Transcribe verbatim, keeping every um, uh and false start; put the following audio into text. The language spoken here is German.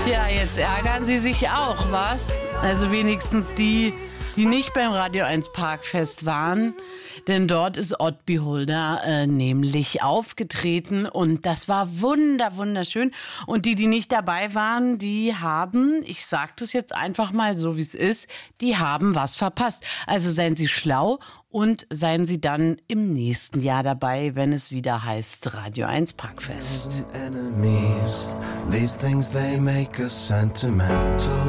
Tja, jetzt ärgern Sie sich auch, was? Also wenigstens die, die nicht beim Radio eins Parkfest waren. Denn dort ist Odd Beholder äh, nämlich aufgetreten und das war wunder, wunderschön. Und die, die nicht dabei waren, die haben, ich sag das jetzt einfach mal so, wie es ist, die haben was verpasst. Also seien Sie schlau und seien Sie dann im nächsten Jahr dabei, wenn es wieder heißt Radio eins Parkfest. Enemies, these things they make us sentimental.